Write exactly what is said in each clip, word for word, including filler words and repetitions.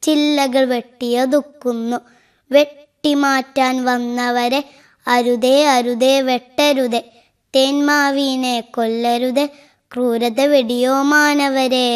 ചില്ലകൾ വെട്ടിയൊതുക്കുന്നു. വെട്ടിമാറ്റാൻ വന്നവരെ അരുതേ അരുതേ വെട്ടരുതേ, തേന്മാവിനെ കൊല്ലരുതേ, ക്രൂരത വെടിയോ മാനവരെ.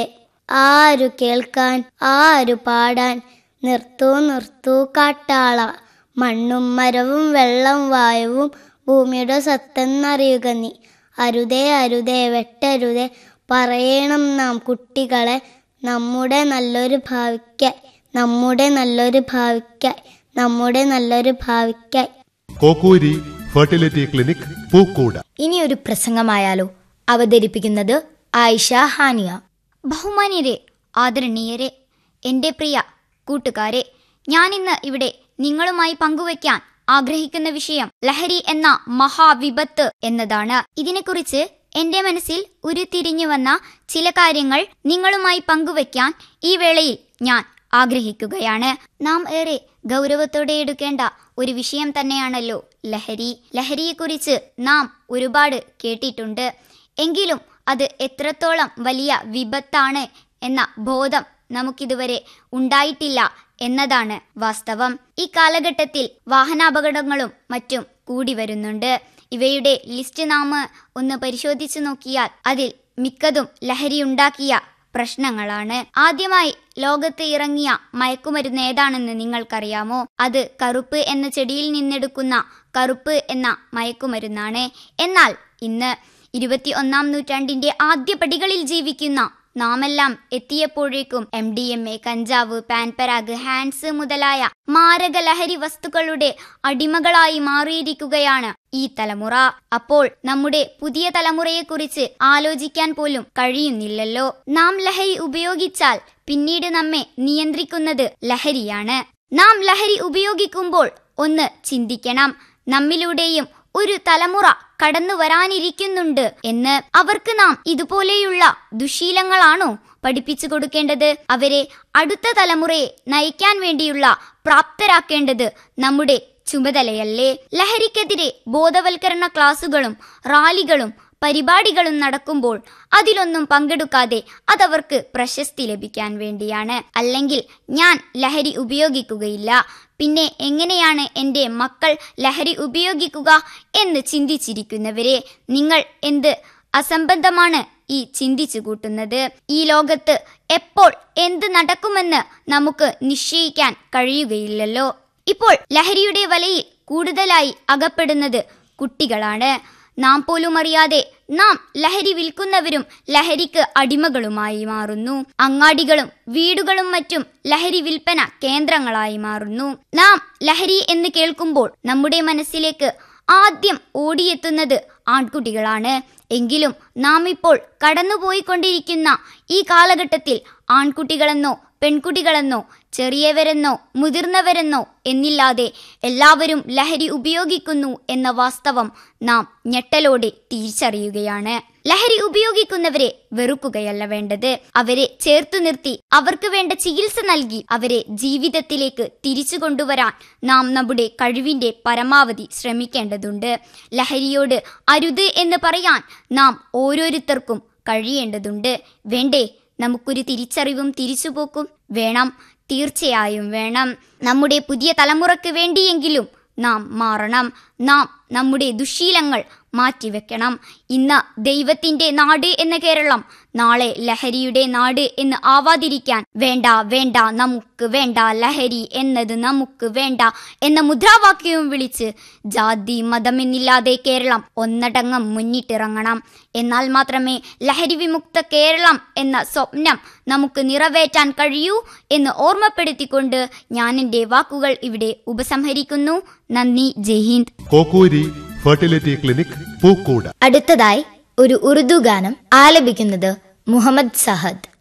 ആരു കേൾക്കാൻ ആരു പാടാൻ, നിർത്തൂ നിർത്തൂ കാട്ടാള, മണ്ണും മരവും വെള്ളം വായുവും ഭൂമിയുടെ സത്തെന്നറിയുക നീ. അരുതേ അരുതേ വെട്ടരുതേ, പറയണം നാം കുട്ടികളെ, നമ്മുടെ നല്ലൊരു ഭാവിക്കായി, നമ്മുടെ നല്ലൊരു ഭാവിക്കായി, നമ്മുടെ നല്ലൊരു ഭാവിക്കായി. Kokkoori fertility clinic, Pookode. ഇനി ഒരു പ്രസംഗമായാലോ? അവതരിപ്പിക്കുന്നത് ആയിഷ ഹാനിയ. ബഹുമാന്യരെ, ആദരണീയരെ, എൻ്റെ പ്രിയ കൂട്ടുകാരെ, ഞാനിന്ന് ഇവിടെ നിങ്ങളുമായി പങ്കുവയ്ക്കാൻ ആഗ്രഹിക്കുന്ന വിഷയം ലഹരി എന്ന മഹാവിപത്ത് എന്നതാണ്. ഇതിനെക്കുറിച്ച് എന്റെ മനസ്സിൽ ഉരുത്തിരിഞ്ഞു വന്ന ചില കാര്യങ്ങൾ നിങ്ങളുമായി പങ്കുവയ്ക്കാൻ ഈ വേളയിൽ ഞാൻ ആഗ്രഹിക്കുകയാണ്. നാം ഏറെ ഗൗരവത്തോടെ എടുക്കേണ്ട ഒരു വിഷയം തന്നെയാണല്ലോ ലഹരി. ലഹരിയെക്കുറിച്ച് നാം ഒരുപാട് കേട്ടിട്ടുണ്ട്. എങ്കിലും അത് എത്രത്തോളം വലിയ വിപത്താണ് എന്ന ബോധം നമുക്കിതുവരെ ഉണ്ടായിട്ടില്ല എന്നതാണ് വാസ്തവം. ഈ കാലഘട്ടത്തിൽ വാഹനാപകടങ്ങളും മറ്റും കൂടി വരുന്നുണ്ട്. ഇവയുടെ ലിസ്റ്റ് നാം ഒന്ന് പരിശോധിച്ചു നോക്കിയാൽ അതിൽ മിക്കതും ലഹരിയുണ്ടാക്കിയ പ്രശ്നങ്ങളാണ്. ആദ്യമായി ലോകത്ത് ഇറങ്ങിയ മയക്കുമരുന്ന് ഏതാണെന്ന് നിങ്ങൾക്കറിയാമോ? അത് കറുപ്പ് എന്ന ചെടിയിൽ നിന്നെടുക്കുന്ന കറുപ്പ് എന്ന മയക്കുമരുന്നാണ്. എന്നാൽ ഇന്ന് ഇരുപത്തി ഒന്നാം നൂറ്റാണ്ടിന്റെ ആദ്യ പടികളിൽ ജീവിക്കുന്ന നാമെല്ലാം എത്തിയപ്പോഴേക്കും എം ഡി എം എ, കഞ്ചാവ്, പാൻപരാഗ്, ഹാൻസ് മുതലായ മാരക ലഹരി വസ്തുക്കളുടെ അടിമകളായി മാറിയിരിക്കുകയാണ് ഈ തലമുറ. അപ്പോൾ നമ്മുടെ പുതിയ തലമുറയെക്കുറിച്ച് ആലോചിക്കാൻ പോലും കഴിയുന്നില്ലല്ലോ. നാം ലഹരി ഉപയോഗിച്ചാൽ പിന്നീട് നമ്മെ നിയന്ത്രിക്കുന്നത് ലഹരിയാണ്. നാം ലഹരി ഉപയോഗിക്കുമ്പോൾ ഒന്ന് ചിന്തിക്കണം, നമ്മിലൂടെയും ഒരു തലമുറ കടന്നു വരാനിരിക്കുന്നുണ്ട് എന്ന്. അവർക്ക് നാം ഇതുപോലെയുള്ള ദുശീലങ്ങളാണോ പഠിപ്പിച്ചു കൊടുക്കേണ്ടത്? അവരെ അടുത്ത തലമുറയെ നയിക്കാൻ വേണ്ടിയുള്ള പ്രാപ്തരാക്കേണ്ടത് നമ്മുടെ ചുമതലയല്ലേ? ലഹരിക്കെതിരെ ബോധവൽക്കരണ ക്ലാസുകളും റാലികളും പരിപാടികളും നടക്കുമ്പോൾ അതിലൊന്നും പങ്കെടുക്കാതെ അതവർക്ക് പ്രശസ്തി ലഭിക്കാൻ വേണ്ടിയാണ്. അല്ലെങ്കിൽ ഞാൻ ലഹരി ഉപയോഗിക്കുകയില്ല, പിന്നെ എങ്ങനെയാണ് എൻ്റെ മക്കൾ ലഹരി ഉപയോഗിക്കുക എന്ന് ചിന്തിച്ചിരിക്കുന്നവരെ, നിങ്ങൾ എന്ത് അസംബന്ധമാണ് ഈ ചിന്തിച്ചു കൂട്ടുന്നത്? ഈ ലോകത്ത് എപ്പോൾ എന്ത് നടക്കുമെന്ന് നമുക്ക് നിശ്ചയിക്കാൻ കഴിയുകയില്ലല്ലോ. ഇപ്പോൾ ലഹരിയുടെ വലയിൽ കൂടുതലായി അകപ്പെടുന്നത് കുട്ടികളാണ്. നാം പോലും അറിയാതെ നാം ലഹരി വിൽക്കുന്നവരും ലഹരിക്ക് അടിമകളുമായി മാറുന്നു. അങ്ങാടികളും വീടുകളും മറ്റും ലഹരി വിൽപ്പന കേന്ദ്രങ്ങളായി മാറുന്നു. നാം ലഹരി എന്ന് കേൾക്കുമ്പോൾ നമ്മുടെ മനസ്സിലേക്ക് ആദ്യം ഓടിയെത്തുന്നത് ആൺകുട്ടികളാണ്. എങ്കിലും നാം ഇപ്പോൾ കടന്നുപോയിക്കൊണ്ടിരിക്കുന്ന ഈ കാലഘട്ടത്തിൽ ആൺകുട്ടികളെന്നോ പെൺകുട്ടികളെന്നോ ചെറിയവരെന്നോ മുതിർന്നവരെന്നോ എന്നില്ലാതെ എല്ലാവരും ലഹരി ഉപയോഗിക്കുന്നു എന്ന വാസ്തവം നാം ഞെട്ടലോടെ തിരിച്ചറിയുകയാണ്. ലഹരി ഉപയോഗിക്കുന്നവരെ വെറുക്കുകയല്ല വേണ്ടത്, അവരെ ചേർത്തു നിർത്തി അവർക്ക് വേണ്ട ചികിത്സ നൽകി അവരെ ജീവിതത്തിലേക്ക് തിരിച്ചു കൊണ്ടുവരാൻ നാം നമ്മുടെ കഴിവിന്റെ പരമാവധി ശ്രമിക്കേണ്ടതുണ്ട്. ലഹരിയോട് അരുത് എന്ന് പറയാൻ നാം ഓരോരുത്തർക്കും കഴിയേണ്ടതുണ്ട്. വേണ്ടേ നമുക്കൊരു തിരിച്ചറിവും തിരിച്ചുപോക്കും? വേണം, തീർച്ചയായും വേണം. നമ്മുടെ പുതിയ തലമുറയ്ക്ക് വേണ്ടിയെങ്കിലും നാം മാറണം. നാം നമ്മുടെ ദുശീലങ്ങൾ മാറ്റിവെക്കണം. ഇന്ന് ദൈവത്തിന്റെ നാട് എന്ന കേരളം നാളെ ലഹരിയുടെ നാട് എന്ന് ആവാതിരിക്കാൻ വേണ്ട വേണ്ട നമുക്ക് വേണ്ട ലഹരി എന്നത് നമുക്ക് വേണ്ട എന്ന മുദ്രാവാക്യവും വിളിച്ച് ജാതി മതമെന്നില്ലാതെ കേരളം ഒന്നടങ്കം മുന്നിട്ടിറങ്ങണം. എന്നാൽ മാത്രമേ ലഹരി വിമുക്ത കേരളം എന്ന സ്വപ്നം നമുക്ക് നിറവേറ്റാൻ കഴിയൂ എന്ന് ഓർമ്മപ്പെടുത്തിക്കൊണ്ട് ഞാൻ എൻ്റെ വാക്കുകൾ ഇവിടെ ഉപസംഹരിക്കുന്നു. നന്ദി, ജയ് ഹിന്ദ്. Kokkoori fertility clinic, Pookode. അടുത്തതായി ഒരു ഉറുദു ഗാനം ആലപിക്കുന്നത് മുഹമ്മദ് സഹദ്.